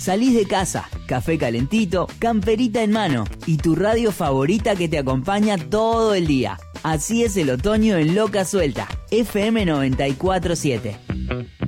Salís de casa, café calentito, camperita en mano y tu radio favorita que te acompaña todo el día. Así es el otoño en Loca Suelta, FM 94.7.